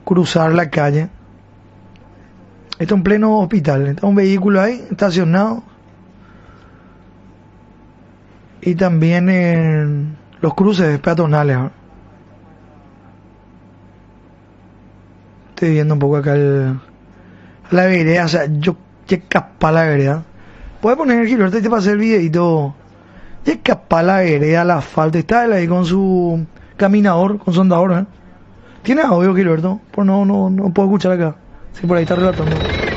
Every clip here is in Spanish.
cruzar la calle. Esto en pleno hospital. Está un vehículo ahí estacionado. Y también en los cruces peatonales. Estoy viendo un poco acá la vereda. O sea, yo ya escapé la vereda. Puedes poner Gilberto y te pasé el videito. Ya escapé la vereda, la asfalto. Está él ahí con su caminador, con su andador, ¿eh? ¿Tiene audio, Gilberto? Pues no puedo escuchar acá. Sí, por ahí está relatando.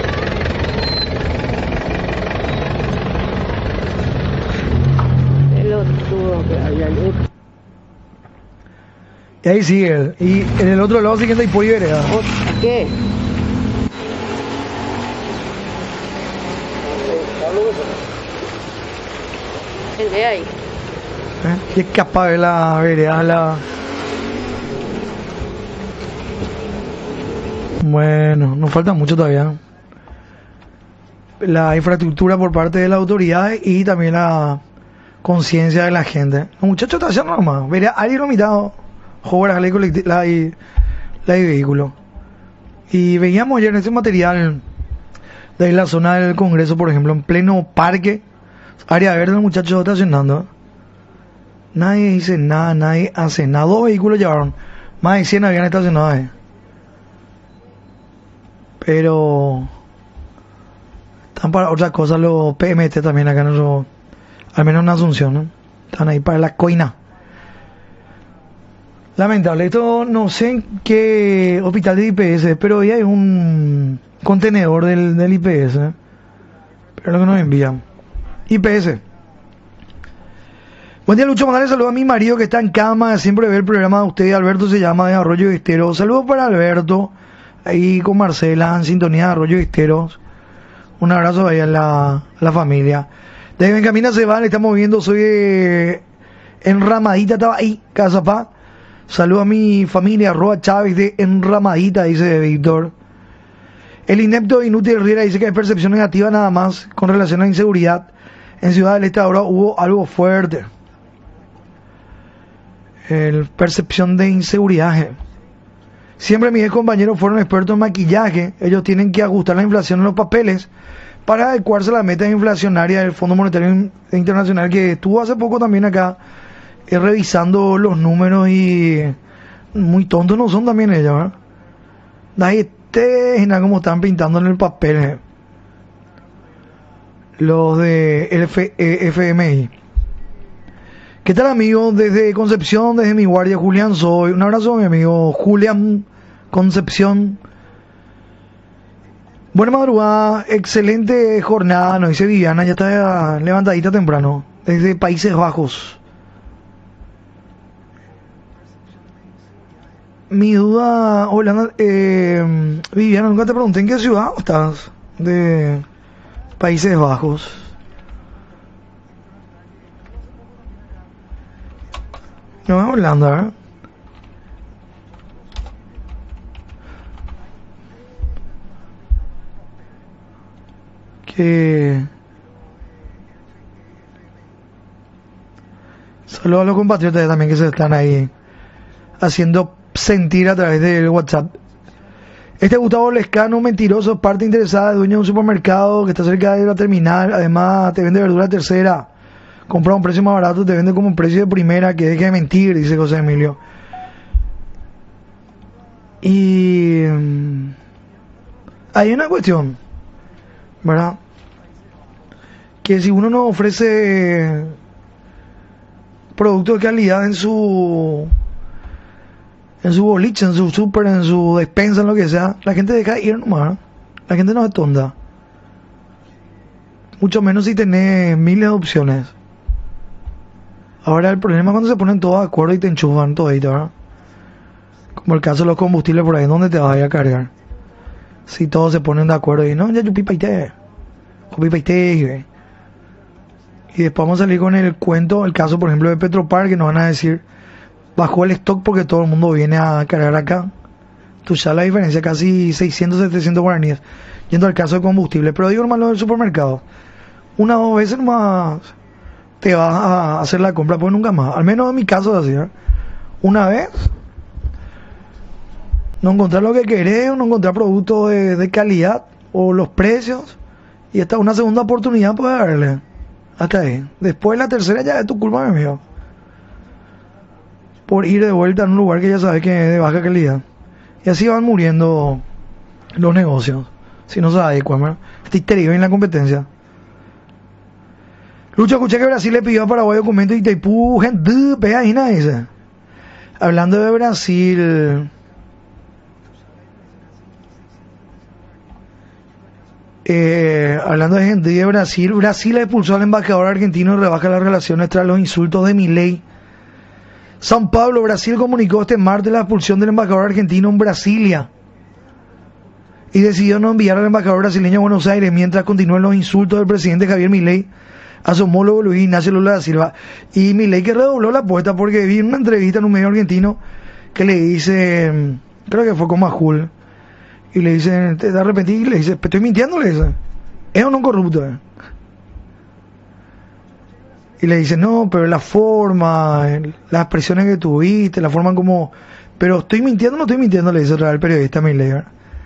Y ahí sigue él. Y en el otro lado sigue anda y por vereda. ¿Qué? El de ahí. Y es capaz de la vereda, Bueno, nos falta mucho todavía. La infraestructura por parte de las autoridades y también la conciencia de la gente. Los muchachos están haciendo nomás. Verá, alguien lo mitad, jóvenes, la de vehículo. Y veíamos ayer en ese material de la zona del Congreso, por ejemplo, en pleno parque, área verde, los muchachos estacionando. Nadie dice nada, nadie hace nada. 2 vehículos llevaron. Más de 100 habían estacionado ahí. Pero están para otras cosas los PMT también acá en nuestro, al menos en Asunción, ¿no? Están ahí para la coina. Lamentable, esto no sé en qué hospital de IPS, pero ahí hay un contenedor del IPS, ¿eh? Pero lo que nos envían. IPS. Buen día, Lucho. Mandarle saludos a mi marido que está en cama, siempre ve el programa de usted. Alberto se llama, de Arroyo Esteros. Saludos para Alberto, ahí con Marcela, en sintonía de Arroyo Esteros. Un abrazo ahí a la familia. Desde Benjamina se va, le estamos viendo, soy de Enramadita, estaba ahí, Casapá. Saludos a mi familia, Roa Chávez de Enramadita, dice Víctor. El inepto inútil Riera dice que hay percepción negativa nada más con relación a la inseguridad. En Ciudad del Este ahora hubo algo fuerte. Percepción de inseguridad. Siempre mis compañeros fueron expertos en maquillaje. Ellos tienen que ajustar la inflación en los papeles para adecuarse a la meta inflacionaria del Fondo Monetario Internacional, que estuvo hace poco también acá revisando los números, y muy tontos no son también ellos, ¿verdad? Nadie te imagina cómo están pintando en el papel, los de FMI. ¿Qué tal, amigos? Desde Concepción, desde mi guardia, Julián soy. Un abrazo a mi amigo Julián Concepción. Buena madrugada, excelente jornada, nos dice Viviana, ya está levantadita temprano, desde Países Bajos. Mi duda, hola, Viviana, nunca te pregunté en qué ciudad estás, de Países Bajos. No es Holanda, ¿eh? Que saludos a los compatriotas también que se están ahí haciendo sentir a través del WhatsApp. Gustavo Lescano, mentiroso, parte interesada, dueño de un supermercado que está cerca de la terminal, además te vende verdura tercera, compra a un precio más barato, te vende como un precio de primera, que deje de mentir, dice José Emilio. Y hay una cuestión, ¿verdad? Que si uno no ofrece productos de calidad en su boliche, en su súper, en su despensa, en lo que sea, la gente deja de ir nomás, ¿eh? La gente no es tonta. Mucho menos si tenés miles de opciones. Ahora el problema es cuando se ponen todos de acuerdo y te enchufan todito, ¿verdad? Como el caso de los combustibles por ahí, ¿dónde te vas a ir a cargar? Si todos se ponen de acuerdo y no, ya chupi paité, y después vamos a salir con el cuento, el caso por ejemplo de Petropar, que nos van a decir bajó el stock porque todo el mundo viene a cargar acá. Tú ya la diferencia, casi 600, 700 guaraníes, yendo al caso de combustible. Pero digo, hermano, del supermercado, una o dos veces nomás te vas a hacer la compra, pues nunca más. Al menos en mi caso es así, ¿eh? Una vez no encontrar lo que querés, o no encontrar productos de calidad, o los precios, y esta es una segunda oportunidad para darle. Hasta ahí. Después la tercera ya es tu culpa, mi amigo. Por ir de vuelta en un lugar que ya sabes que es de baja calidad. Y así van muriendo los negocios. Si no se adecuan, ¿verdad? Está histérico en la competencia. Lucho, escuché que Brasil le pidió a Paraguay documentos y Itaipú, gente, pega ahí, nada dice. Hablando de Brasil, hablando de gente de Brasil, Brasil expulsó al embajador argentino y rebaja las relaciones tras los insultos de Milei. São Paulo, Brasil comunicó este martes la expulsión del embajador argentino en Brasilia y decidió no enviar al embajador brasileño a Buenos Aires mientras continúan los insultos del presidente Javier Milei a su homólogo Luis Ignacio Lula da Silva. Y Milei que redobló la apuesta porque vi una entrevista en un medio argentino que le dice, creo que fue con Majul, y le dice, te arrepentí, y le dice, estoy mintiendo, le dice, es un no corrupto. Y le dice, no, pero la forma, las expresiones que tuviste, la forma como, pero estoy mintiendo, no estoy mintiendo, le dice el periodista Milei.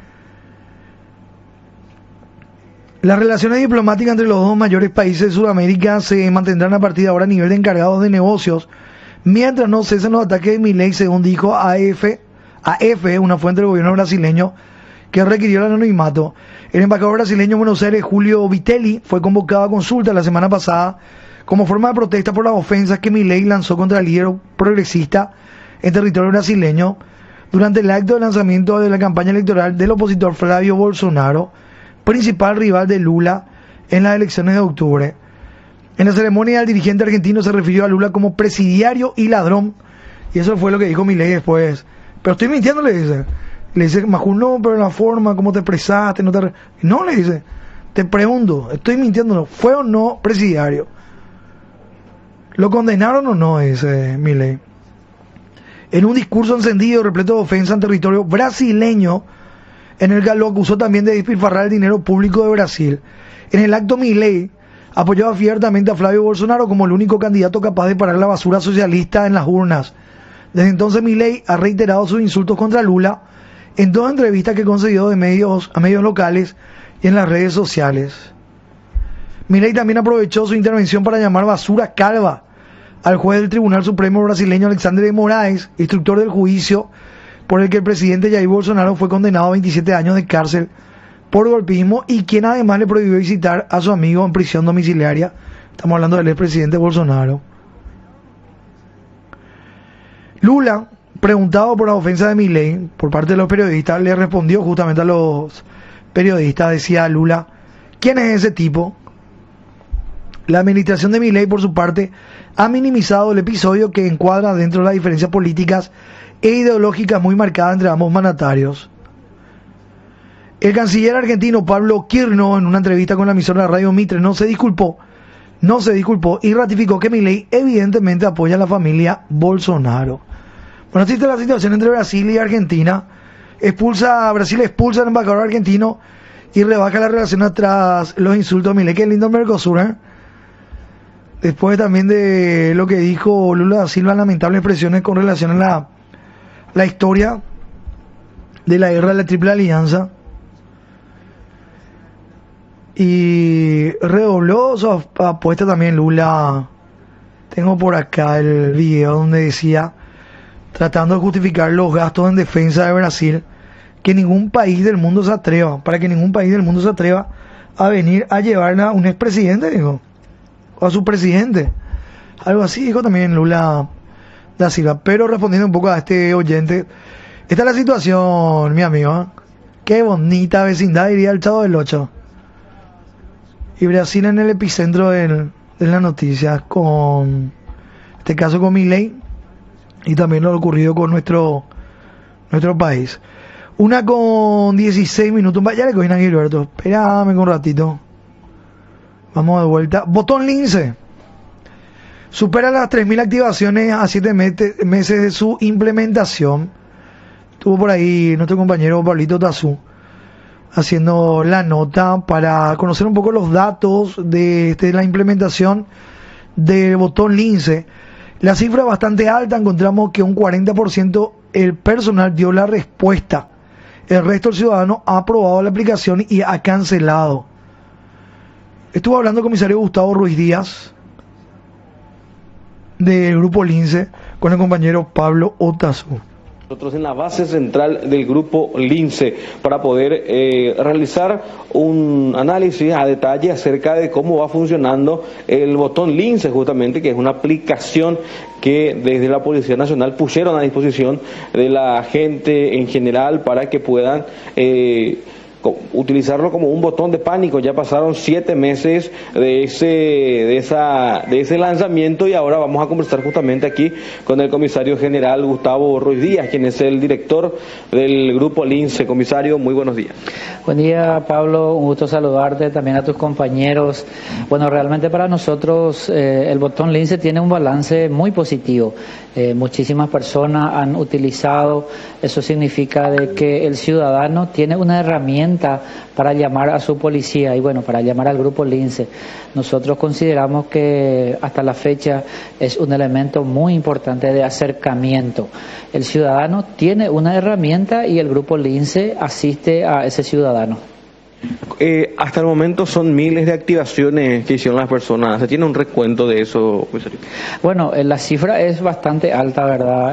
Las relaciones diplomáticas entre los dos mayores países de Sudamérica se mantendrán a partir de ahora a nivel de encargados de negocios, mientras no cesen los ataques de Milei, según dijo AF, una fuente del gobierno brasileño que requirió el anonimato. El embajador brasileño en Buenos Aires, Julio Vitelli, fue convocado a consulta la semana pasada como forma de protesta por las ofensas que Milei lanzó contra el líder progresista en territorio brasileño durante el acto de lanzamiento de la campaña electoral del opositor Flavio Bolsonaro, principal rival de Lula en las elecciones de octubre. En la ceremonia, el dirigente argentino se refirió a Lula como presidiario y ladrón, y eso fue lo que dijo Milei después. Pero estoy mintiendo, le dice. Le dice Majul, no, pero la forma, cómo te expresaste, no, le dice, te pregunto, estoy mintiendo, ¿no? ¿Fue o no presidiario? ¿Lo condenaron o no? Dice Milei. En un discurso encendido, repleto de ofensa en territorio brasileño, en el que lo acusó también de despilfarrar el dinero público de Brasil. En el acto, Milei apoyaba abiertamente a Flavio Bolsonaro como el único candidato capaz de parar la basura socialista en las urnas. Desde entonces, Milei ha reiterado sus insultos contra Lula en dos entrevistas que concedió a medios locales y en las redes sociales. Milei también aprovechó su intervención para llamar basura calva al juez del Tribunal Supremo brasileño Alexandre de Moraes, instructor del juicio por el que el presidente Jair Bolsonaro fue condenado a 27 años de cárcel por golpismo y quien además le prohibió visitar a su amigo en prisión domiciliaria. Estamos hablando del expresidente Bolsonaro. Lula, preguntado por la ofensa de Milei por parte de los periodistas, le respondió justamente a los periodistas, decía Lula, ¿quién es ese tipo? La administración de Milei, por su parte, ha minimizado el episodio que encuadra dentro de las diferencias políticas e ideológicas muy marcadas entre ambos mandatarios. El canciller argentino Pablo Kirno, en una entrevista con la emisora de Radio Mitre, no se disculpó y ratificó que Milei evidentemente apoya a la familia Bolsonaro. Bueno, así está la situación entre Brasil y Argentina. Brasil expulsa al embajador argentino y rebaja la relación tras los insultos a Milei. Qué lindo Mercosur, ¿eh? Después también de lo que dijo Lula da Silva, lamentables expresiones con relación a la historia de la guerra de la Triple Alianza. Y redobló su apuesta también Lula. Tengo por acá el video donde decía, tratando de justificar los gastos en defensa de Brasil, que ningún país del mundo se atreva, a venir a llevar a un expresidente, dijo, o a su presidente. Algo así dijo también Lula da Silva. Pero respondiendo un poco a este oyente, esta es la situación, mi amigo, ¿eh? Qué bonita vecindad, diría el Chavo del Ocho. Y Brasil en el epicentro de las noticias, con este caso con Milei y también lo ocurrido con nuestro país. 1:16. Vaya le cogen a Gilberto. Espérame un ratito. Vamos de vuelta. Botón Lince supera las 3.000 activaciones a 7 meses de su implementación. Estuvo por ahí nuestro compañero Pablito Tazú haciendo la nota para conocer un poco los datos de la implementación del botón Lince. La cifra es bastante alta, encontramos que un 40% el personal dio la respuesta. El resto del ciudadano ha aprobado la aplicación y ha cancelado. Estuvo hablando el comisario Gustavo Ruiz Díaz del Grupo Lince con el compañero Pablo Otazú. Nosotros en la base central del Grupo Lince para poder realizar un análisis a detalle acerca de cómo va funcionando el botón Lince, justamente, que es una aplicación que desde la Policía Nacional pusieron a disposición de la gente en general para que puedan utilizarlo como un botón de pánico. Ya pasaron 7 meses de ese lanzamiento y ahora vamos a conversar justamente aquí con el comisario general Gustavo Ruiz Díaz, quien es el director del Grupo Lince. Comisario, muy buenos días. Buen día, Pablo, un gusto saludarte, también a tus compañeros. Bueno, realmente para nosotros el botón Lince tiene un balance muy positivo. Muchísimas personas han utilizado, eso significa de que el ciudadano tiene una herramienta para llamar a su policía y bueno, para llamar al Grupo Lince. Nosotros consideramos que hasta la fecha es un elemento muy importante de acercamiento. El ciudadano tiene una herramienta y el Grupo Lince asiste a ese ciudadano. Hasta el momento son miles de activaciones que hicieron las personas. ¿Se tiene un recuento de eso, comisario? Bueno, la cifra es bastante alta, ¿verdad?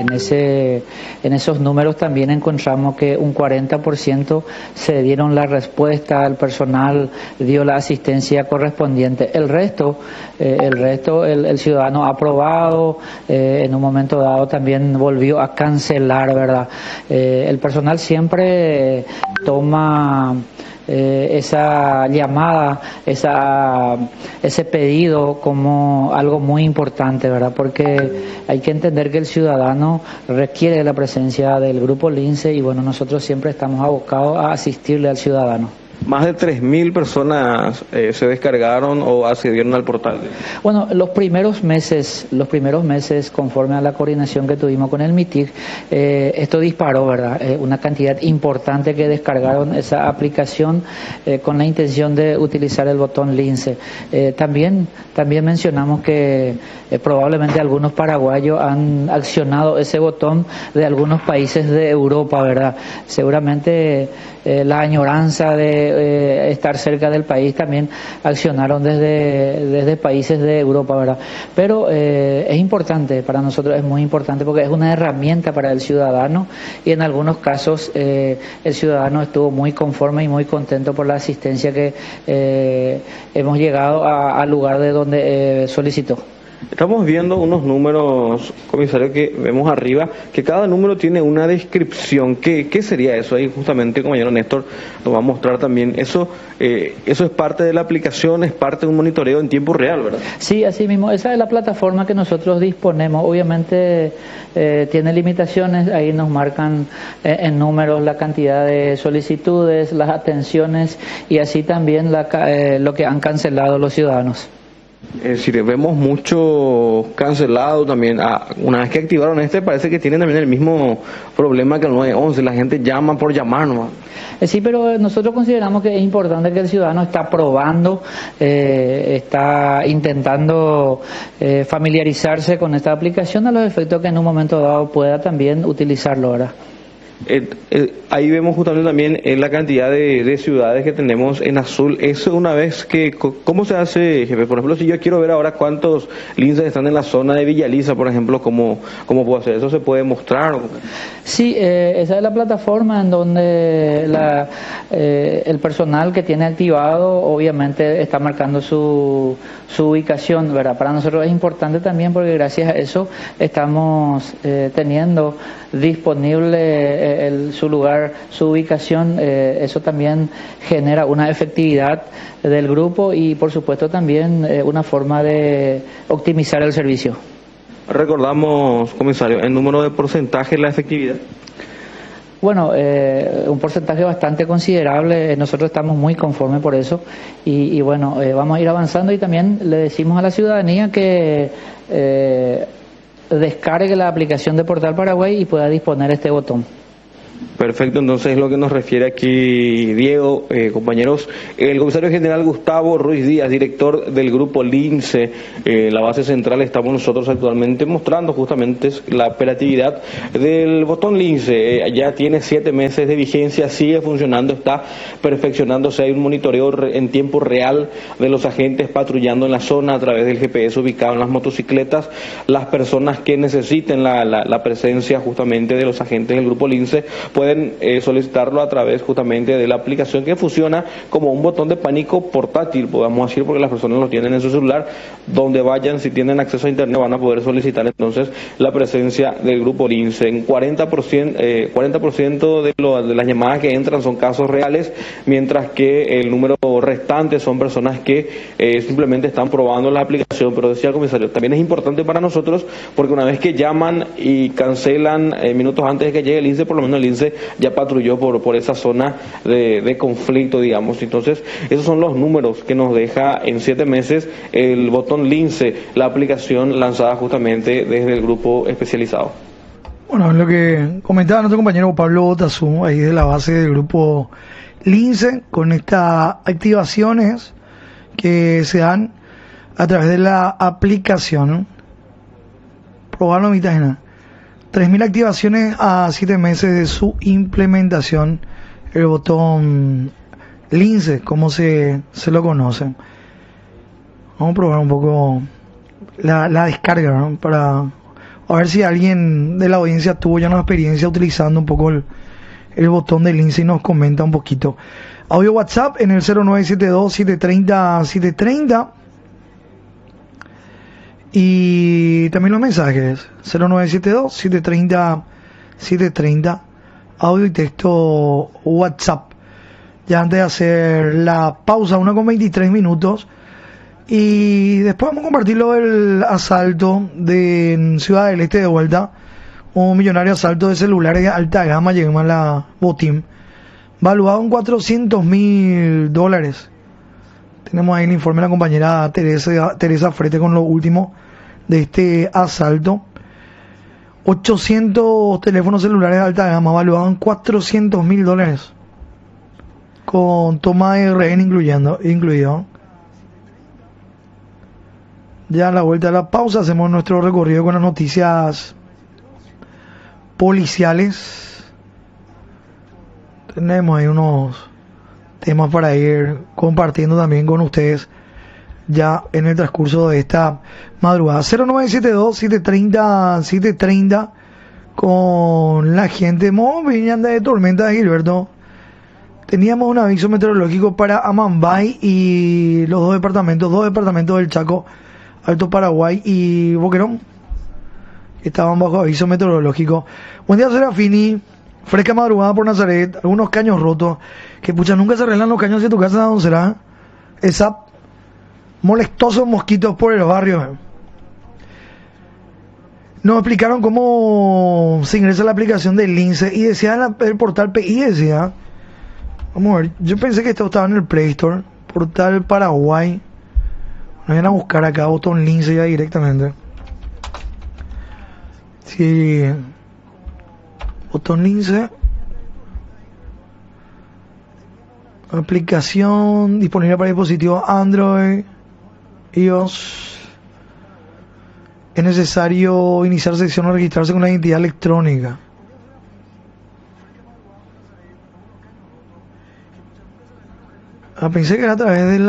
En esos números también encontramos que un 40% se dieron la respuesta, el personal dio la asistencia correspondiente. El resto, el ciudadano ha aprobado, en un momento dado también volvió a cancelar, ¿verdad? El personal siempre toma esa llamada, ese pedido como algo muy importante, ¿verdad? Porque hay que entender que el ciudadano requiere la presencia del Grupo Lince y bueno, nosotros siempre estamos abocados a asistirle al ciudadano. Más de 3.000 personas se descargaron o accedieron al portal. Bueno, los primeros meses, conforme a la coordinación que tuvimos con el MITIC, esto disparó, ¿verdad? Una cantidad importante que descargaron esa aplicación con la intención de utilizar el botón Lince. También mencionamos que probablemente algunos paraguayos han accionado ese botón de algunos países de Europa, ¿verdad? Seguramente la añoranza de estar cerca del país también accionaron desde países de Europa, ¿verdad? Pero es importante, para nosotros es muy importante porque es una herramienta para el ciudadano y en algunos casos el ciudadano estuvo muy conforme y muy contento por la asistencia que hemos llegado al lugar de donde solicitó. Estamos viendo unos números, comisario, que vemos arriba, que cada número tiene una descripción. ¿Qué sería eso? Ahí justamente, compañero Néstor, nos va a mostrar también. Eso es parte de la aplicación, es parte de un monitoreo en tiempo real, ¿verdad? Sí, así mismo. Esa es la plataforma que nosotros disponemos. Obviamente tiene limitaciones, ahí nos marcan en números la cantidad de solicitudes, las atenciones y así también lo que han cancelado los ciudadanos. Es decir, vemos mucho cancelado también. Una vez que activaron parece que tienen también el mismo problema que el 911. La gente llama por llamar nomás. Sí, pero nosotros consideramos que es importante que el ciudadano está probando, está intentando familiarizarse con esta aplicación a los efectos que en un momento dado pueda también utilizarlo, ¿verdad? Ahí vemos justamente también la cantidad de ciudades que tenemos en azul. Eso una vez que, ¿cómo se hace, jefe? Por ejemplo, si yo quiero ver ahora cuántos linces están en la zona de Villa Elisa, por ejemplo, ¿cómo puedo hacer? ¿Eso se puede mostrar? Sí, esa es la plataforma en donde el personal que tiene activado obviamente está marcando su ubicación, ¿verdad? Para nosotros es importante también porque gracias a eso estamos teniendo disponible su lugar, su ubicación. Eso también genera una efectividad del grupo y por supuesto también una forma de optimizar el servicio. Recordamos, comisario, el número de porcentaje de la efectividad. Bueno, un porcentaje bastante considerable, nosotros estamos muy conformes por eso y bueno, vamos a ir avanzando y también le decimos a la ciudadanía que descargue la aplicación de Portal Paraguay y pueda disponer este botón. Perfecto, entonces es lo que nos refiere aquí Diego, compañeros. El comisario general Gustavo Ruiz Díaz, director del grupo Lince, la base central, estamos nosotros actualmente mostrando justamente la operatividad del botón Lince. Ya tiene 7 meses de vigencia, sigue funcionando, está perfeccionándose. Hay un monitoreo en tiempo real de los agentes patrullando en la zona a través del GPS ubicado en las motocicletas. Las personas que necesiten la presencia justamente de los agentes del grupo Lince pueden solicitarlo a través justamente de la aplicación que funciona como un botón de pánico portátil, podemos decir, porque las personas lo tienen en su celular. Donde vayan, si tienen acceso a internet, van a poder solicitar entonces la presencia del grupo Lince. En 40% de las llamadas que entran son casos reales, mientras que el número restante son personas que simplemente están probando la aplicación. Pero decía el comisario, también es importante para nosotros, porque una vez que llaman y cancelan minutos antes de que llegue el Lince, por lo menos el Lince ya patrulló por esa zona de conflicto, digamos. Entonces, esos son los números que nos deja en 7 meses el botón Lince, la aplicación lanzada justamente desde el grupo especializado. Bueno, lo que comentaba nuestro compañero Pablo Botazú, ahí de la base del grupo Lince, con estas activaciones que se dan a través de la aplicación. Probarlo, mi tajena. 3.000 activaciones a 7 meses de su implementación, el botón Lince, como se lo conoce. Vamos a probar un poco la descarga, ¿no? Para a ver si alguien de la audiencia tuvo ya una experiencia utilizando un poco el botón de Lince y nos comenta un poquito. Audio WhatsApp en el 0972-730-730. Y también los mensajes 0972-730-730, audio y texto WhatsApp. Ya antes de hacer la pausa, 1:23, y después vamos a compartir lo del asalto de Ciudad del Este de vuelta, un millonario asalto de celulares de alta gama, llegamos a la Botim, valuado en $400.000. Tenemos ahí el informe de la compañera Teresa Frete con lo último de este asalto. 800 teléfonos celulares de alta gama valuados en $400.000, con toma de rehén incluido. Ya a la vuelta de la pausa hacemos nuestro recorrido con las noticias policiales. Tenemos ahí unos temas para ir compartiendo también con ustedes ya en el transcurso de esta madrugada. 0972-730-730 con la gente. Anda de tormenta de Gilberto. Teníamos un aviso meteorológico para Amambay y los dos departamentos del Chaco, Alto Paraguay y Boquerón, que estaban bajo aviso meteorológico. Buen día, Serafini. Fresca madrugada por Nazaret, algunos caños rotos, que pucha, nunca se arreglan los caños de tu casa, ¿dónde será? Esa molestosos mosquitos por el barrio. Nos explicaron cómo se ingresa la aplicación del Lince y decía el portal PI, decía, vamos a ver, yo pensé que esto estaba en el Play Store, portal Paraguay. Nos van a buscar acá, botón Lince ya directamente. Sí. Botón Lince, aplicación disponible para dispositivos Android, iOS. Es necesario iniciar sesión o registrarse con una identidad electrónica. Pensé que era a través de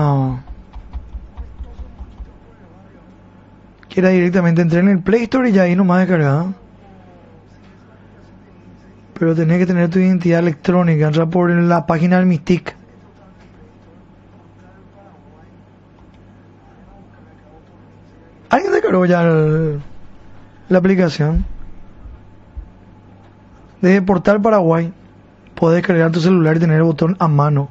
que era directamente, entré en el Play Store y ya ahí nomás descargada. Pero tenés que tener tu identidad electrónica, entrar por la página del Mystic. ¿Alguien descargó ya la aplicación? Desde Portal Paraguay podés descargar tu celular y tener el botón a mano.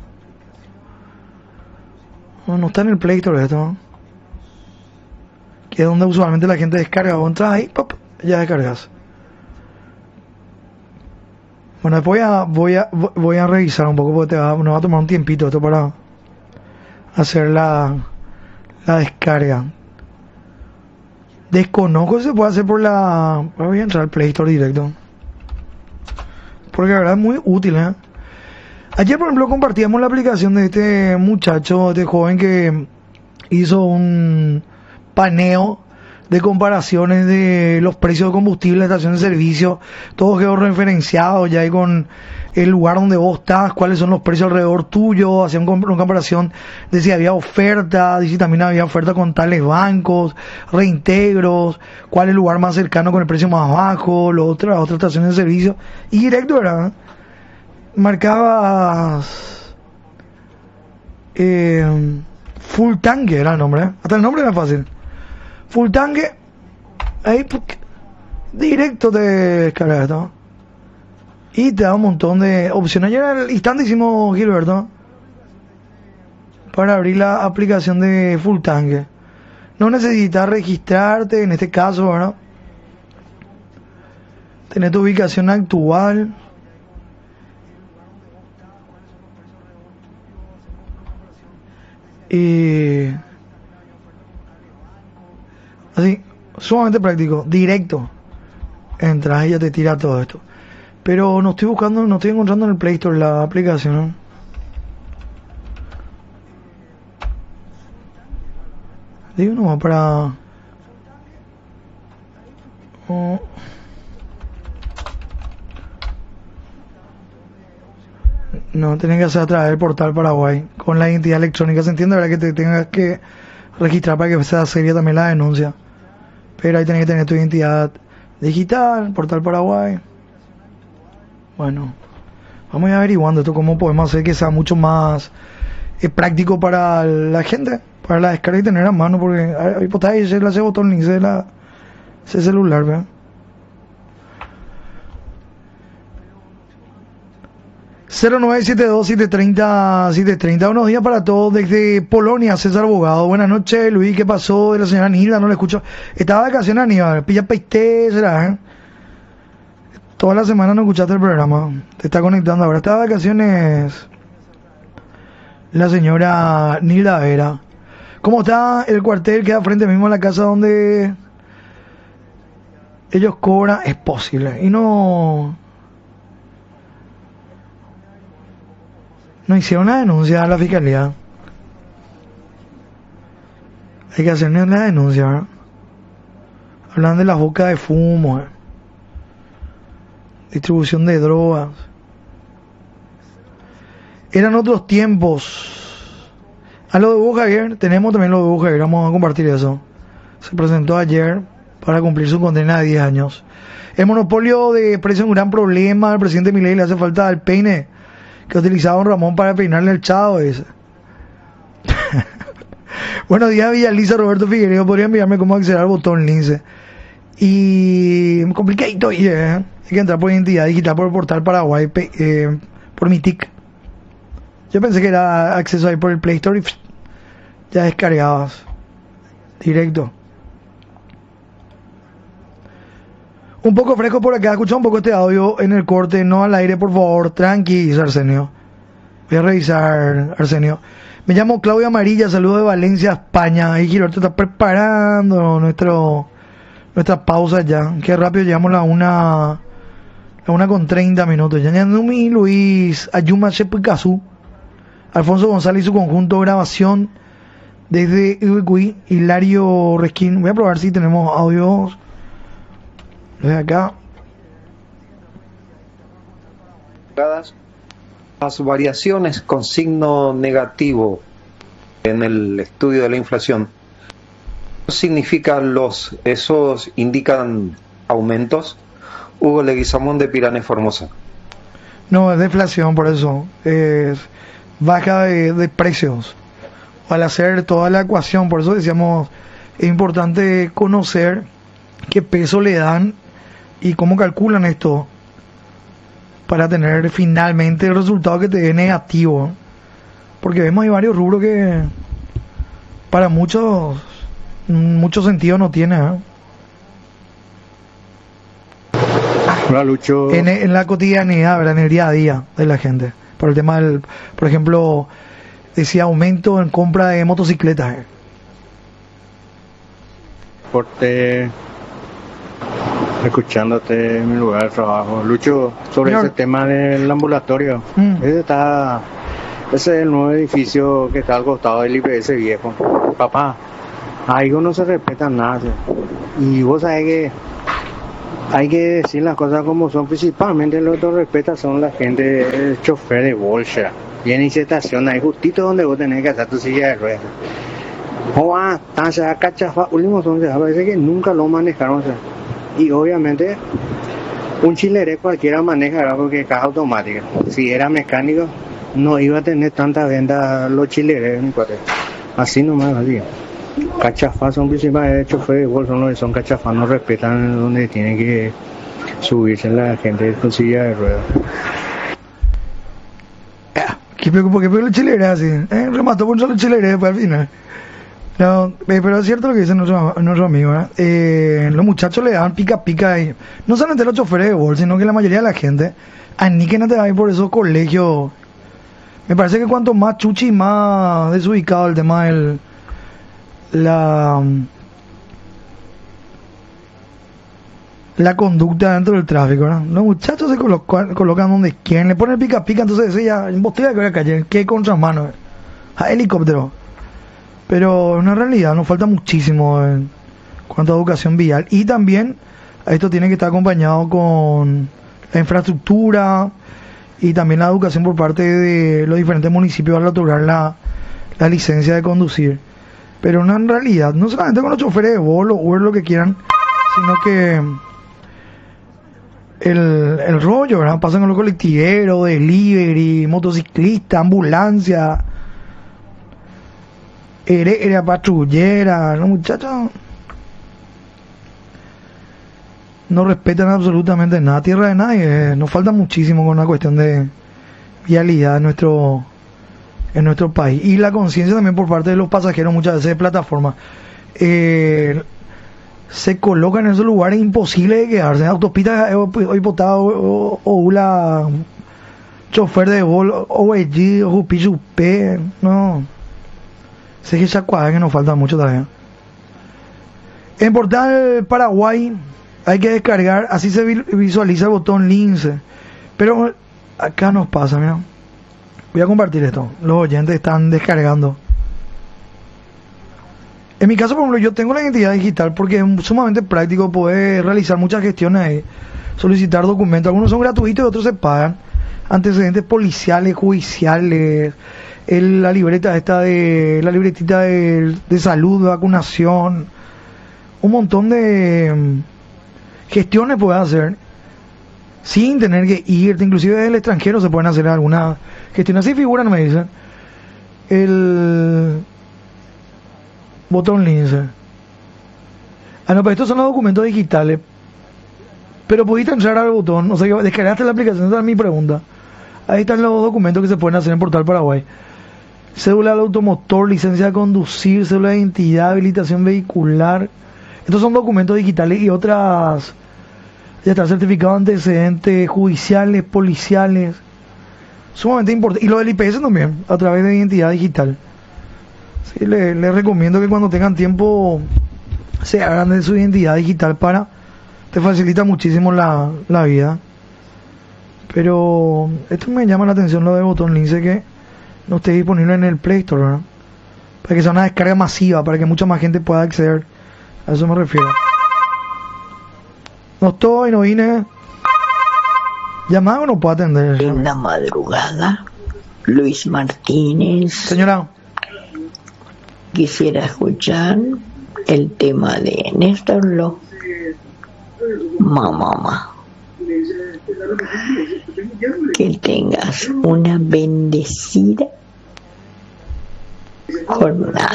No está en el Play Store esto, ¿no? Que es donde usualmente la gente descarga. O entras ahí, pop, ya descargas. Bueno, después voy a revisar un poco porque nos va a tomar un tiempito esto para hacer la descarga. Desconozco si se puede hacer por voy a entrar al Play Store directo. porque la verdad es muy útil, ¿eh? Ayer, por ejemplo, compartíamos la aplicación de este muchacho, este joven que hizo un paneo de comparaciones de los precios de combustible, estaciones de servicio, todo georreferenciado ya ahí con el lugar donde vos estás, cuáles son los precios alrededor tuyo, hacía una comparación de si había oferta, de si también había oferta con tales bancos, reintegros, cuál es el lugar más cercano con el precio más bajo, las otras estaciones de servicio, y directo, ¿verdad? Marcabas full tanque era el nombre, hasta el nombre era fácil. Full tanque, ahí directo te descargas esto. Y te da un montón de opciones. Ayer era el instantísimo, Gilberto, para abrir la aplicación de Full Tanque. No necesitas registrarte, en este caso, ¿verdad? Tener tu ubicación actual. Y así, sumamente práctico, directo. Entras y ya te tira todo esto. Pero no estoy encontrando en el Play Store la aplicación, ¿no? Digo nomás para... No, tienen que hacer a través del portal Paraguay con la identidad electrónica. Se entiende, ¿verdad? Que te tengas que registrar para que sea seria también la denuncia. Pero ahí tenés que tener tu identidad digital, portal Paraguay. Bueno, vamos a ir averiguando esto, cómo podemos hacer que sea mucho más práctico para la gente, para la descarga y tener a mano, porque ahí pues ahí ese botón link, ese celular, ¿verdad? ...0972-730-730... Buenos días para todos desde Polonia, César Abogado. Buenas noches, Luis, ¿qué pasó de la señora Nilda? No la escucho. Estaba de vacaciones, Aníbal, pilla peité, será, ¿eh? Toda la semana no escuchaste el programa. Te está conectando ahora. Está de vacaciones la señora Nilda Vera. ¿Cómo está el cuartel? Queda frente mismo a la casa donde ellos cobran. Es posible. Y no hicieron una denuncia a la fiscalía. Hay que hacer una denuncia, ¿verdad? Hablan de las bocas de fumo, distribución de drogas. Eran otros tiempos. A lo de Hugo Javier, tenemos también lo de Hugo Javier, vamos a compartir eso. Se presentó ayer para cumplir su condena de 10 años. El monopolio de precios es un gran problema. Al presidente Milei le hace falta el peine que utilizaba don Ramón para peinarle el chavo ese. Buenos días, Villaliza, Roberto Figueiredo. Podría enviarme cómo acceder al botón lince. Y complicadito, hay que entrar por identidad digital por el portal Paraguay, por mi TIC. Yo pensé que era acceso ahí por el Play Store y ya descargabas directo. Un poco fresco por acá, escucha un poco este audio en el corte, no al aire, por favor, tranqui, Arsenio. Voy a revisar, Arsenio. Me llamo Claudia Amarilla, saludo de Valencia, España. Y Gilberto está preparando nuestra pausa ya. Qué rápido llegamos a la 1:30. Yanyanumi, Luis, Ayuma Chepicazú, Alfonso González y su conjunto, grabación desde Uruguay, Hilario Resquín. Voy a probar si tenemos audios desde acá. Las variaciones con signo negativo en el estudio de la inflación, ¿qué significan esos indican aumentos? Hugo Leguizamón de Piranha Formosa. No, es deflación, por eso. Es baja de precios. Al hacer toda la ecuación, por eso decíamos, es importante conocer qué peso le dan y cómo calculan esto para tener finalmente el resultado que te dé negativo. Porque vemos hay varios rubros que para mucho sentido no tiene, ¿eh? Hola, Lucho. En la cotidianidad, ¿verdad? En el día a día de la gente. Por el tema del, por ejemplo, decía aumento en compra de motocicletas. escuchándote en mi lugar de trabajo. Lucho, sobre Señor. ese tema del ambulatorio, ese es el nuevo edificio que está al costado del IPS viejo. Papá, ahí no se respeta nada. Y vos sabés que hay que decir las cosas como son. Principalmente lo que te respeta son la gente, el chofer de bolsa. Viene y se estaciona ahí justito donde vos tenés que hacer tu silla de ruedas. Se cachafa, último son, parece que nunca lo manejaron. O sea. Y obviamente un chilere cualquiera maneja porque es caja automática. Si era mecánico no iba a tener tanta venta los chileres en mi cuartel. Así nomás valía. Cachafas son principales choferes de bolsa, no son cachafas, no respetan donde tienen que subirse la gente con silla de ruedas. ¿Qué preocupa? ¿Qué preocupa el chilere así? Remató con solo chilere después al final. No, pero es cierto lo que dice nuestro amigo, ¿verdad? Los muchachos le dan pica ahí. No solamente los choferes de bolsa, sino que la mayoría de la gente aniquen a te ahí por esos colegios. Me parece que cuanto más chuchi, más desubicado el tema del la conducta dentro del tráfico, ¿no? Los muchachos se colocan donde quieren, le ponen pica, entonces ese ya, en botella que voy a caer, ¿qué contramano? A helicóptero. Pero en una realidad nos falta muchísimo en cuanto a educación vial, y también esto tiene que estar acompañado con la infraestructura y también la educación por parte de los diferentes municipios al otorgar la licencia de conducir. Pero en realidad, no solamente con los choferes de bolo o lo que quieran, sino que el rollo, ¿verdad? Pasan con los colectiveros, delivery, motociclistas, ambulancia, era patrullera, los muchachos no respetan absolutamente nada, tierra de nadie. Nos falta muchísimo con una cuestión de vialidad en nuestro país, y la conciencia también por parte de los pasajeros muchas veces de plataforma. Se colocan en esos lugares imposibles de quedarse. Autopistas hoy potado o la chofer de bol o allí o jupi no sé que esa cuadra que nos falta mucho todavía. En Portal Paraguay hay que descargar, así se visualiza el botón Lince, pero acá nos pasa, mira. Voy a compartir esto. Los oyentes están descargando. En mi caso, por ejemplo, yo tengo la identidad digital porque es sumamente práctico poder realizar muchas gestiones ahí, solicitar documentos. Algunos son gratuitos y otros se pagan. Antecedentes policiales, judiciales, la libretita de salud, de vacunación, un montón de gestiones puedes hacer sin tener que irte. Inclusive desde el extranjero se pueden hacer algunas gestiones. Así figuran, me dicen, el botón Lince. No, pero estos son los documentos digitales. Pero pudiste entrar al botón, o sea, que descargaste la aplicación, esa es mi pregunta. Ahí están los documentos que se pueden hacer en Portal Paraguay. Cédula del automotor, licencia de conducir, cédula de identidad, habilitación vehicular. Estos son documentos digitales y otras, ya está, certificado de antecedentes judiciales, policiales. Sumamente importante. Y lo del IPS también, a través de identidad digital. Sí, les recomiendo que cuando tengan tiempo se hagan de su identidad digital te facilita muchísimo la vida. Pero esto me llama la atención, lo de botón Lince, que no esté disponible en el Play Store, ¿verdad? Para que sea una descarga masiva, para que mucha más gente pueda acceder. A eso me refiero. No vine. Llamado no puedo atender. En la madrugada, Luis Martínez. Señora, quisiera escuchar el tema de Néstor Lo. Mamá. Que tengas una bendecida jornada.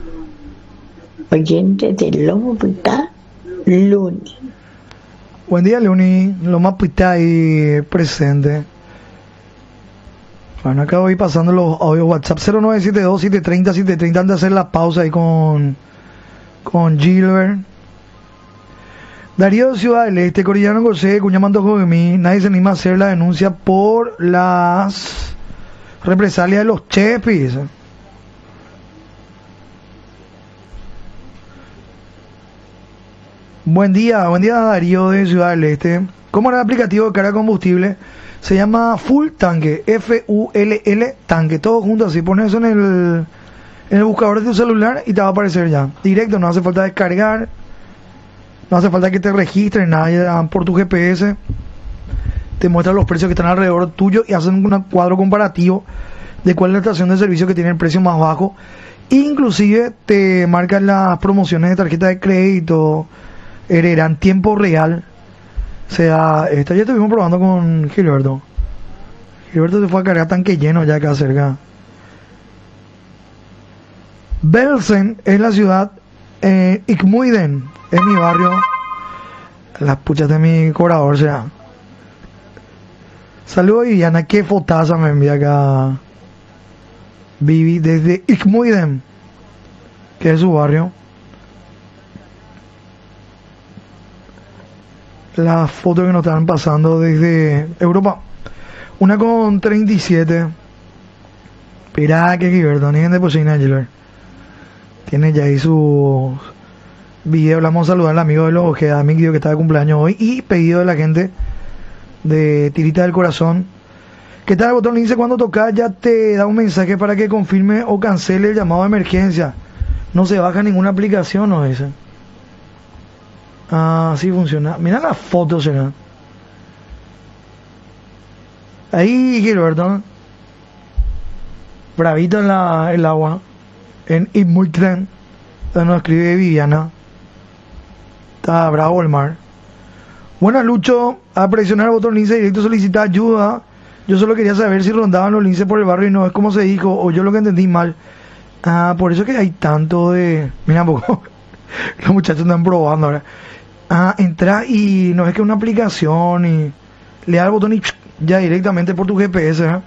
Oyente de Lomo Pita, Luni. Buen día, Luni. Lomo Pita ahí presente. Bueno, acabo de ir pasando los audios WhatsApp 0972-730-730 antes de hacer la pausa ahí con Gilbert. Darío de Ciudad del Este, Corillano José, Cuñamando Jovemí, nadie se anima a hacer la denuncia por las represalias de los chepis. Buen día Darío de Ciudad del Este. ¿Cómo era el aplicativo de carga de combustible? Se llama Full Tanque, Full Tanque, todo junto así. Pones eso en el buscador de tu celular y te va a aparecer ya. Directo, no hace falta descargar, no hace falta que te registres, nada, ya por tu GPS. Te muestra los precios que están alrededor tuyo y hacen un cuadro comparativo de cuál es la estación de servicio que tiene el precio más bajo. Inclusive te marcan las promociones de tarjeta de crédito, en tiempo real. O sea, esto ya estuvimos probando con Gilberto. Gilberto se fue a cargar tanque lleno ya acá cerca. Belsen es la ciudad, Ikmuiden es mi barrio. Las puchas de mi cobrador será. Saludos Viviana, qué fotaza me envía acá Vivi desde Ikmuiden, que es su barrio. Las fotos que nos están pasando desde Europa. 1:37. Espera que Gilberto, ni de cocina, Gilbert. Tiene ya ahí sus videos. Vamos a saludar al amigo de los Ojeda, mi que está de cumpleaños hoy. Y pedido de la gente de Tirita del Corazón. ¿Qué tal? El botón Lince cuando toca ya te da un mensaje para que confirme o cancele el llamado de emergencia. No se baja ninguna aplicación, ¿no? Ese. Ah, sí funciona. Mira las fotos, será. Ahí, Gilberto. Bravito en el agua. En Ibmuitren. Nos escribe Viviana. Está bravo el mar. Buenas, Lucho. A presionar el botón lince directo solicita ayuda. Yo solo quería saber si rondaban los linces por el barrio y no es como se dijo, o yo lo que entendí mal. Ah, por eso que hay tanto de... Mira un poco. Los muchachos están probando ahora. Ah, entra y no es que una aplicación y le da el botón y ya directamente por tu GPS, ¿eh?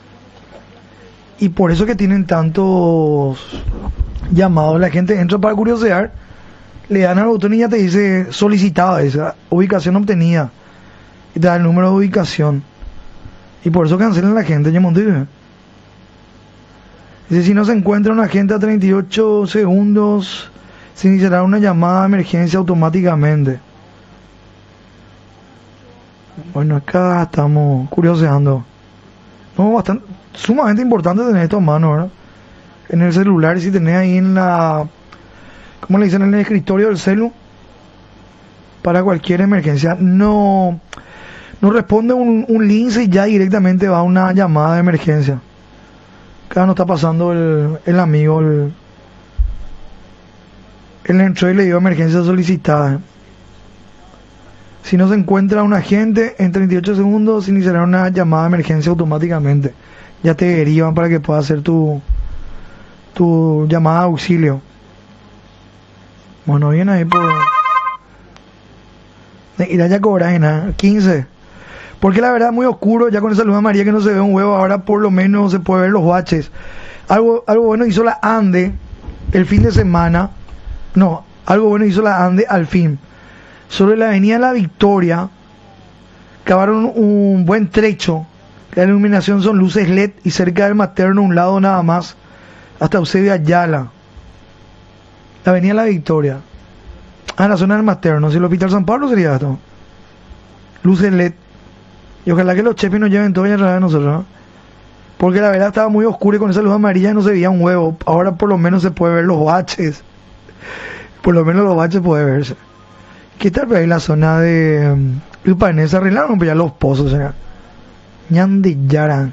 Y por eso que tienen tantos llamados. La gente entra para curiosear, le dan al botón y ya te dice solicitada esa ubicación obtenida y te da el número de ubicación. Y por eso cancelan la gente, Yamondive. Dice, si no se encuentra un agente a 38 segundos, se iniciará una llamada de emergencia automáticamente. Bueno, acá estamos curioseando. No, bastante, sumamente importante tener esto en mano, ¿verdad? En el celular, si tenés ahí en la... ¿Cómo le dicen? En el escritorio del celu. Para cualquier emergencia. No responde un lince y ya directamente va a una llamada de emergencia. Acá nos está pasando el amigo, él entró y le dio emergencia solicitada. Si no se encuentra un agente, en 38 segundos se iniciará una llamada de emergencia automáticamente. Ya te derivan para que puedas hacer tu llamada de auxilio. Bueno, viene ahí por... Irá ya cobrar, 15. Porque la verdad es muy oscuro, ya con esa luz amarilla que no se ve un huevo, ahora por lo menos se puede ver los baches. Algo bueno hizo la ANDE el fin de semana. No, algo bueno hizo la ANDE al fin. Sobre la avenida La Victoria, cavaron un buen trecho. La iluminación son luces LED y cerca del Materno un lado nada más, hasta Eusebio Ayala. La avenida La Victoria. Ah, en la zona del Materno. Si el Hospital San Pablo sería esto. Luces LED. Y ojalá que los chefs nos lleven todo y atrás de nosotros, ¿no? Porque la verdad estaba muy oscuro y con esa luz amarilla no se veía un huevo. Ahora por lo menos se puede ver los baches. Por lo menos los baches puede verse. ¿Qué tal por ahí la zona de Upané? Se arreglaron pues ya los pozos, ¿eh? Ñandillara.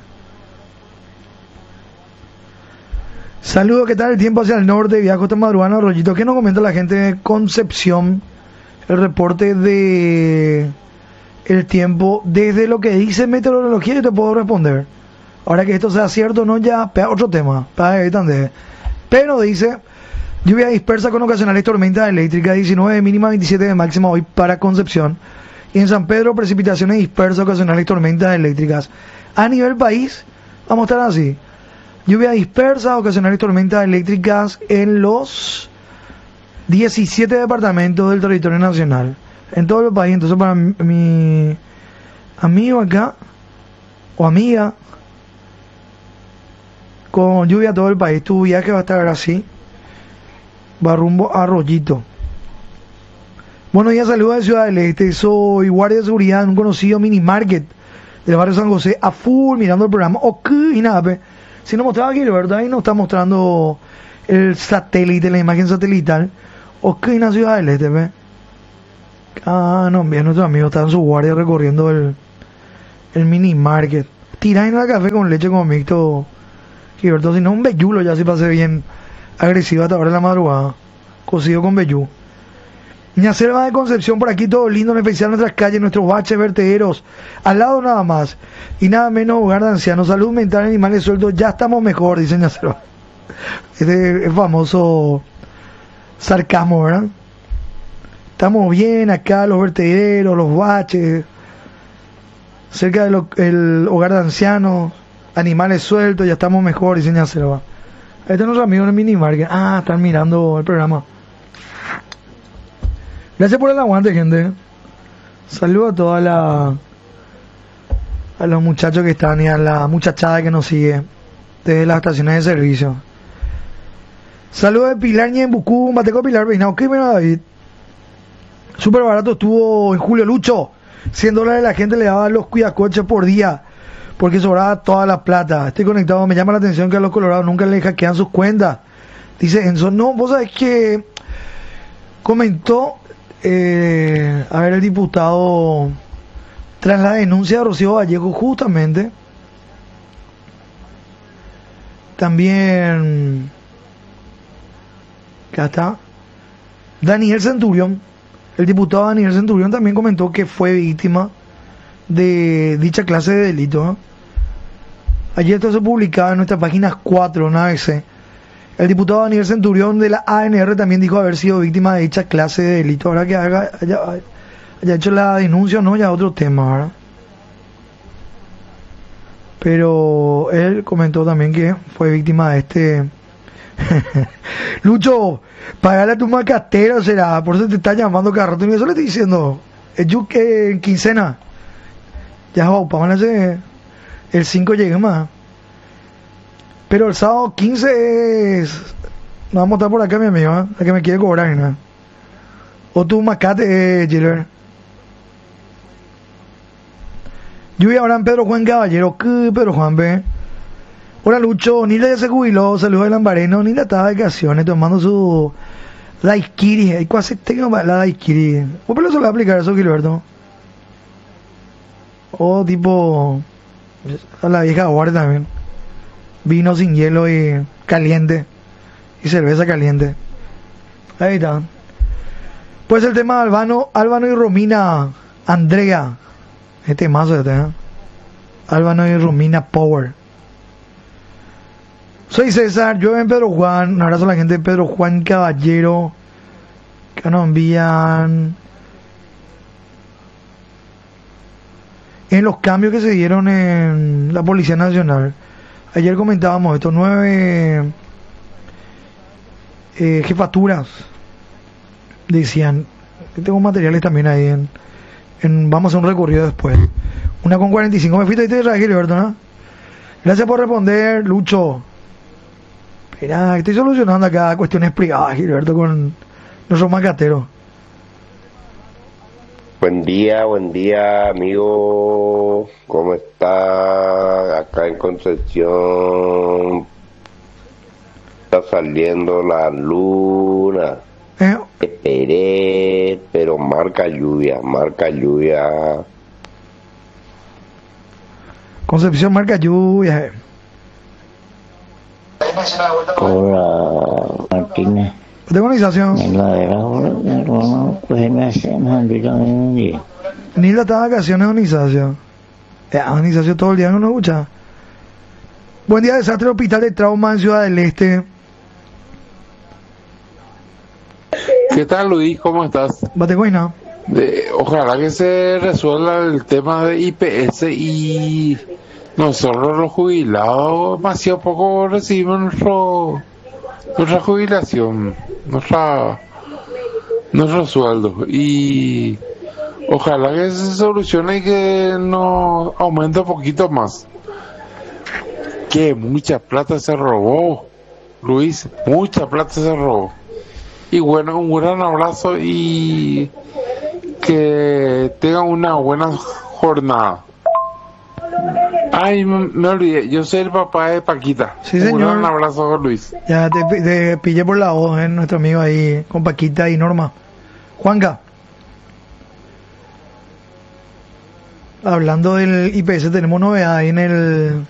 Saludos, ¿qué tal el tiempo hacia el norte? Viajo esta madrugada a Rollito. ¿Qué nos comenta la gente de Concepción? El reporte de el tiempo desde lo que dice meteorología yo te puedo responder. Ahora que esto sea cierto o no, ya otro tema. Pero dice, lluvia dispersa con ocasionales tormentas eléctricas, 19 de mínima, 27 de máxima hoy para Concepción. Y en San Pedro, precipitaciones dispersas, ocasionales tormentas eléctricas. A nivel país, vamos a estar así. Lluvia dispersa, ocasionales tormentas eléctricas en los 17 departamentos del territorio nacional. En todo el país. Entonces para mi amigo acá, o amiga, con lluvia todo el país, tu viaje va a estar así. Va rumbo a Rollito. Buenos días, saludos de Ciudad del Este. Soy guardia de seguridad en un conocido mini market del barrio San José, a full mirando el programa. Ok, y nada, pe. Si nos mostraba aquí, ¿verdad? Ahí nos está mostrando el satélite, la imagen satelital. Ok, en la Ciudad del Este, pe. Ah, no, bien, nuestro amigo está en su guardia recorriendo el mini market. Tira en el café con leche con mixto, Gilberto, si no un bellulo ya se pase bien agresivo hasta ahora de la madrugada, cocido con bellú. Ña Selva de Concepción, por aquí todo lindo, en especial nuestras calles, nuestros baches vertederos, al lado nada más, y nada menos hogar de ancianos, salud mental, animales sueltos, ya estamos mejor, dice Ña Selva. Este es famoso sarcasmo, ¿verdad? Estamos bien acá, los vertederos, los baches, cerca del hogar de ancianos, animales sueltos, ya estamos mejor, dice Ña Selva. Ahí están nuestros amigos en el minimarket. Ah, están mirando el programa. Gracias por el aguante, gente. Saludos a a los muchachos que están y a la muchachada que nos sigue desde las estaciones de servicio. Saludos de Pilar Ñembucú, Mateco Pilar Peinado. ¿Qué menos, David? Súper barato estuvo en julio, Lucho. $100 la gente le daba los cuidacoches por día porque sobraba toda la plata. Estoy conectado, me llama la atención que a los colorados nunca le hackean sus cuentas. Dice Enzo, no, vos sabés que comentó a ver el diputado tras la denuncia de Rocío Vallejo, justamente también acá está Daniel Centurión, el diputado Daniel Centurión también comentó que fue víctima de dicha clase de delito, ¿no? Ayer esto se publicaba en nuestra página 4 en ABC. El diputado Daniel Centurión de la ANR también dijo haber sido víctima de dicha clase de delito. Ahora que haya hecho la denuncia o no, ya otro tema, ¿verdad? Pero él comentó también que fue víctima de este... Lucho, pagale a tu macatero, será, por eso te está llamando cada rato. Y eso le estoy diciendo, es que en quincena, ya va, para el 5 llegue más. Pero el sábado 15 es... No vamos a estar por acá, mi amigo, ¿eh? La que me quiere cobrar, ¿no? O tu macate, Gilbert. Lluvia ahora en Pedro Juan Caballero. ¿Qué Pedro Juan, ve? Hola, Lucho. Nilda ya se jubiló. Saludos de Lambareno. Nilda estaba de vacaciones tomando su daiquiri. Hay casi tengo la daiquiri. ¿Vos pero se le va a aplicar eso, Gilberto? O tipo... A la vieja guardia también. Vino sin hielo y caliente. Y cerveza caliente. Ahí está. Pues el tema de Albano y Romina Andrea. Este mazo ¿eh? Albano y Romina Power. Soy César, yo en Pedro Juan. Un abrazo a la gente de Pedro Juan Caballero, que nos envían en los cambios que se dieron en la Policía Nacional. Ayer comentábamos esto, 9 jefaturas, decían, tengo materiales también ahí vamos a hacer un recorrido después. 1:45, me fuiste ahí de Israel, ¿verdad? ¿No? Gracias por responder, Lucho. Espera, estoy solucionando acá cuestiones privadas, Gilberto, con nuestro macatero. Buen día, amigo. ¿Cómo está? Acá en Concepción está saliendo la luna. Esperé, pero marca lluvia. Concepción marca lluvia. Hola, Martínez. ¿De organización? Nilda está de vacaciones, organización. Organización todo el día, no nos escucha. Buen día, desastre hospital de trauma en Ciudad del Este. ¿Qué tal, Luis? ¿Cómo estás? Batecoina. Ojalá que se resuelva el tema de IPS y nosotros los jubilados demasiado poco recibimos nuestra jubilación, nuestro sueldo, y ojalá que se solucione y que nos aumente un poquito más. Que mucha plata se robó, Luis, mucha plata se robó. Y bueno, un gran abrazo y que tengan una buena jornada. Ay, me olvidé, yo soy el papá de Paquita. Sí, señor. Un gran abrazo, Luis. Ya te pillé por la voz, nuestro amigo ahí con Paquita y Norma. Juanca, hablando del IPS, tenemos novedad ahí en el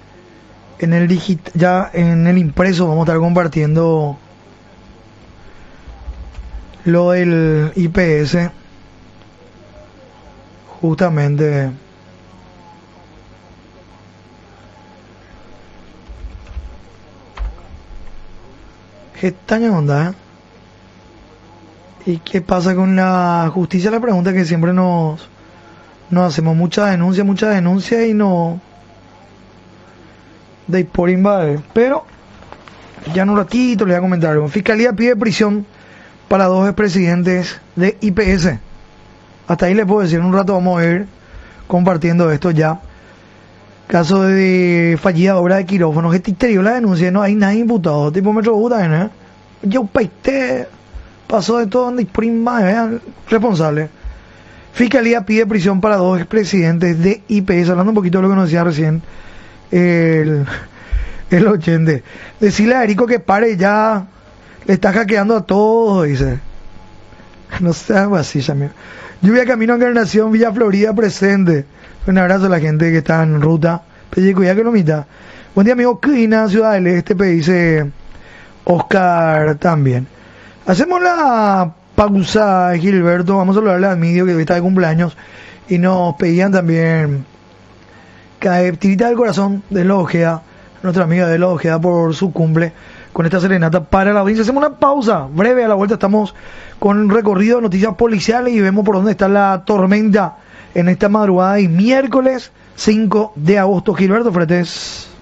ya en el impreso. Vamos a estar compartiendo lo del IPS, justamente. ¿Qué extraña onda, ¿Y qué pasa con la justicia? La pregunta que siempre nos hacemos. Mucha denuncia y no de por invadir. Pero ya en un ratito le voy a comentar algo. Fiscalía pide prisión para 2 expresidentes de IPS. Hasta ahí le puedo decir, en un rato vamos a ir compartiendo esto ya. Caso de fallida obra de quirófanos, que te la denuncia, no hay nadie imputado, tipo Metrobuta, ¿eh? Yo peité, pasó de todo donde prima, vean, responsable. Fiscalía pide prisión para 2 expresidentes de IPS, hablando un poquito de lo que nos decía recién el 80. Decirle a Erico que pare ya, le está hackeando a todos, dice. No seas así, amigo. Lluvia camino a Encarnación, Villa Florida presente. Un abrazo a la gente que está en ruta. Pelleco, ya que lo mitad. Buen día, amigo. Quina, Ciudad del Este, dice Oscar también. Hacemos la pausa, Gilberto. Vamos a hablarle a Admidio, que hoy está de cumpleaños. Y nos pedían también Tirita del Corazón de la Ojeda, nuestra amiga de la Ojeda, por su cumple, con esta serenata para la audiencia. Hacemos una pausa breve. A la vuelta estamos con un recorrido de noticias policiales y vemos por dónde está la tormenta en esta madrugada y miércoles 5 de agosto. Gilberto Fretes.